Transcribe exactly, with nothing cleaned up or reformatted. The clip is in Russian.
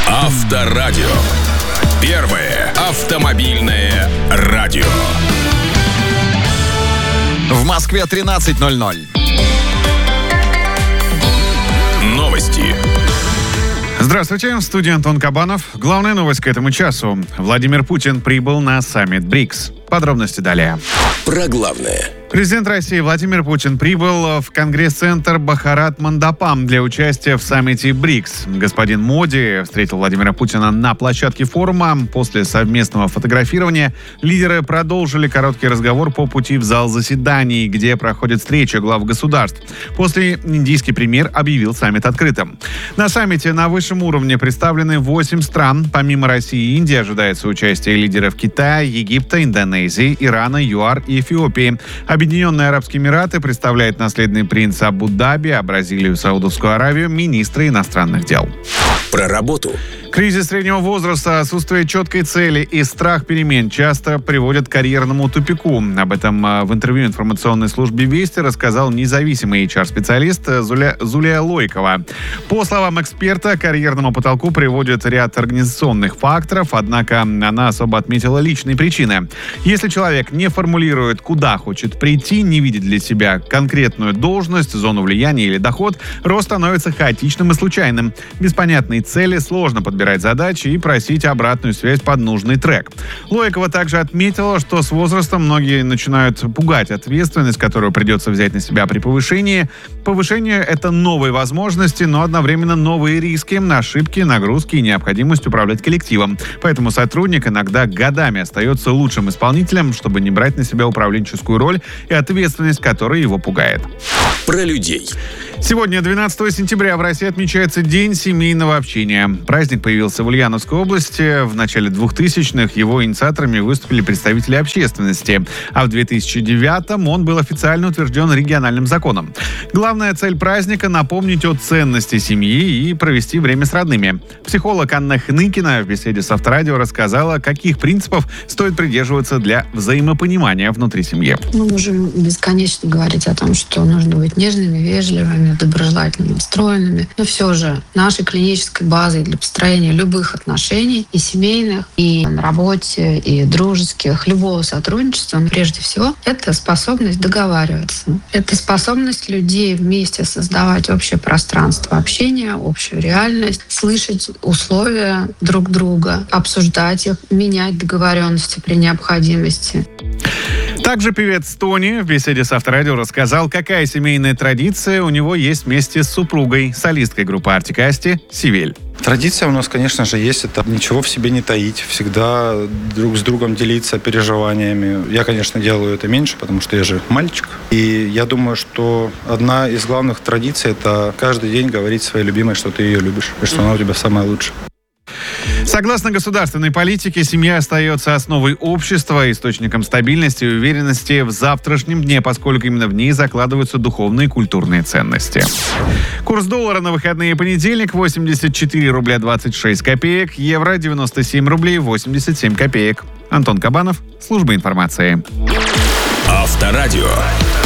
Авторадио. Первое автомобильное радио. В Москве тринадцать ноль ноль. Новости. Здравствуйте, в студии Антон Кабанов. Главная новость к этому часу. Владимир Путин прибыл на саммит БРИКС. Подробности далее. Про главное. Президент России Владимир Путин прибыл в Конгресс-центр Бхарат-Мандапам для участия в саммите БРИКС. Господин Моди встретил Владимира Путина на площадке форума. После совместного фотографирования лидеры продолжили короткий разговор по пути в зал заседаний, где проходит встреча глав государств. После индийский премьер объявил саммит открытым. На саммите на высшем уровне представлены восемь стран. Помимо России и Индии ожидается участие лидеров Китая, Египта, Индонезии, Ирана, ЮАР и Эфиопии. Объединенные Арабские Эмираты представляет наследный принц Абу-Даби, а Бразилию, Саудовскую Аравию министры иностранных дел. Про работу. Кризис среднего возраста, отсутствие четкой цели и страх перемен часто приводят к карьерному тупику. Об этом в интервью информационной службе «Вести» рассказал независимый эйч ар-специалист Зуля, Зулия Лойкова. По словам эксперта, к карьерному потолку приводит ряд организационных факторов, однако она особо отметила личные причины. Если человек не формулирует, куда хочет прийти, не видит для себя конкретную должность, зону влияния или доход, рост становится хаотичным и случайным. Без понятной цели сложно подбирать задачи и просить обратную связь под нужный трек. Лойкова также отметила, что с возрастом многие начинают пугать ответственность, которую придется взять на себя при повышении. Повышение — это новые возможности, но одновременно новые риски, ошибки, нагрузки и необходимость управлять коллективом. Поэтому сотрудник иногда годами остается лучшим исполнителем, чтобы не брать на себя управленческую роль и ответственность, которая его пугает. Про людей. Сегодня, двенадцатого сентября, в России отмечается День семейного общения. Праздник появился в Ульяновской области. В начале двухтысячных его инициаторами выступили представители общественности. А в две тысячи девятом он был официально утвержден региональным законом. Главная цель праздника — напомнить о ценности семьи и провести время с родными. Психолог Анна Хныкина в беседе с Авторадио рассказала, каких принципов стоит придерживаться для взаимопонимания внутри семьи. Мы можем бесконечно говорить о том, что нужно быть нежными, вежливыми, доброжелательно настроенными. Но все же нашей клинической базой для построения любых отношений, и семейных, и на работе, и дружеских, любого сотрудничества, прежде всего, это способность договариваться. Это способность людей вместе создавать общее пространство общения, общую реальность, слышать условия друг друга, обсуждать их, менять договоренности при необходимости. Также певец Тони в беседе с Авторадио рассказал, какая семейная традиция у него есть вместе с супругой, солисткой группы Артик и Асти Сивель. Традиция у нас, конечно же, есть. Это ничего в себе не таить. Всегда друг с другом делиться переживаниями. Я, конечно, делаю это меньше, потому что я же мальчик. И я думаю, что одна из главных традиций — это каждый день говорить своей любимой, что ты ее любишь, и что она у тебя самая лучшая. Согласно государственной политике, семья остается основой общества, источником стабильности и уверенности в завтрашнем дне, поскольку именно в ней закладываются духовные и культурные ценности. Курс доллара на выходные и понедельник — восемьдесят четыре рубля двадцать шесть копеек, евро — девяносто семь рублей восемьдесят семь копеек. Антон Кабанов, служба информации. Авторадио.